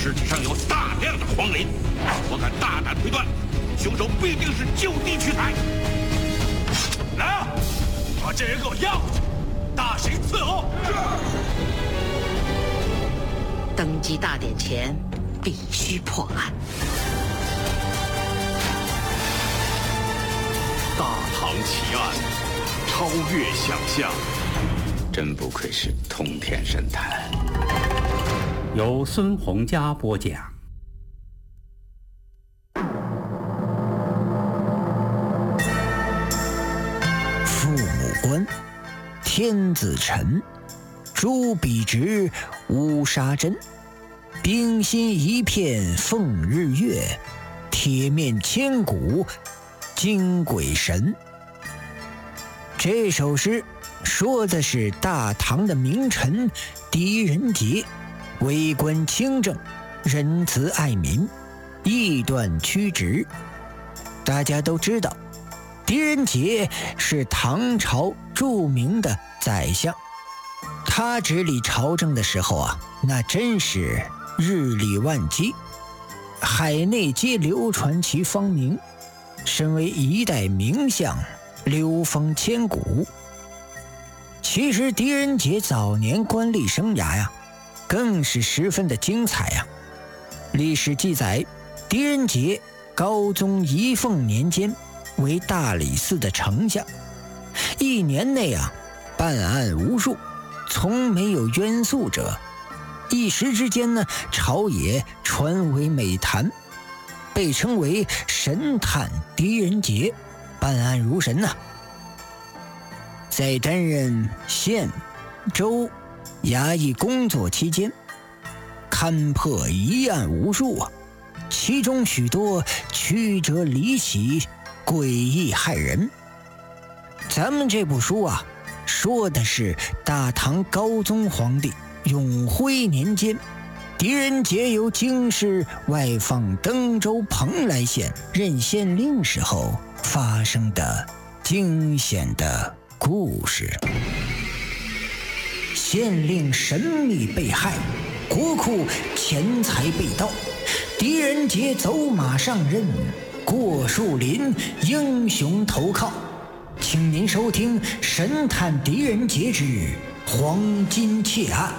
尸体上有大量的黄磷，我敢大胆推断，凶手必定是就地取材。来啊，把这人给我押回去，大刑伺候。 登基大典前必须破案。 大唐奇案，超越想象。 真不愧是通天神探。 由孙洪佳播讲。 父母官，天子臣，朱笔直，乌纱针，冰心一片凤日月，铁面千古惊鬼神。这首诗说的是大唐的名臣狄仁杰，为官清正，仁慈爱民，义断曲直。大家都知道，狄仁杰是唐朝著名的宰相，他治理朝政的时候啊，那真是日理万机，海内皆流传其芳名，身为一代名相，流风千古。其实狄仁杰早年官吏生涯呀，更是十分的精彩呀。历史记载，狄仁杰高宗仪凤年间为大理寺的丞相，一年内啊，办案无数，从没有冤诉者。一时之间呢，朝野传为美谈，被称为神探狄仁杰，办案如神呐。在担任县、州、衙役工作期间，勘破疑案无数啊，其中许多曲折离奇，诡异骇人。咱们这部书啊，说的是大唐高宗皇帝永徽年间，狄仁杰由京师外放登州蓬莱县任县令时候发生的惊险的故事。县令神秘被害，国库钱财被盗，狄仁杰走马上任，过树林，英雄投靠。请您收听《神探狄仁杰之黄金窃案》。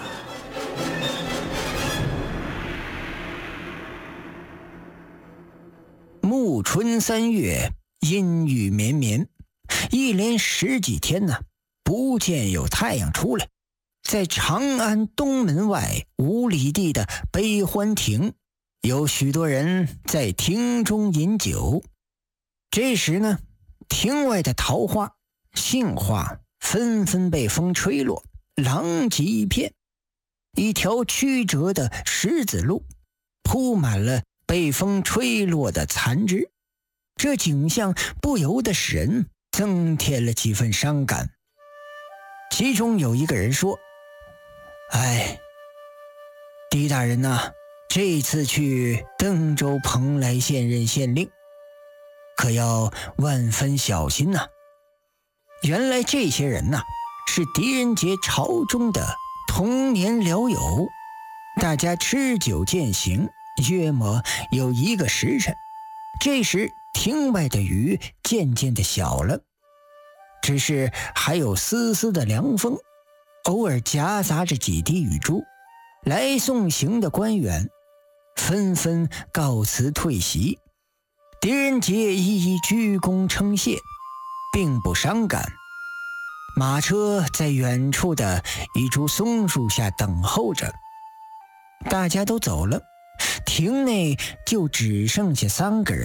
暮春3月，阴雨绵绵，一连10几天呢，不见有太阳出来。在长安东门外5里地的悲欢亭，有许多人在亭中饮酒。这时呢，亭外的桃花、杏花纷纷被风吹落，狼藉一片。一条曲折的石子路铺满了被风吹落的残枝，这景象不由得使人增添了几分伤感。其中有一个人说：哎，狄大人呐，这次去登州蓬莱县任县令，可要万分小心呐。原来这些人呐，是狄仁杰朝中的童年僚友，大家吃酒饯行，约莫有1个时辰。这时亭外的雨渐渐的小了，只是还有丝丝的凉风，偶尔夹杂着几滴雨珠。来送行的官员纷纷告辞退席，狄仁杰一一鞠躬称谢，并不伤感。马车在远处的一株松树下等候着，大家都走了，亭内就只剩下3个人。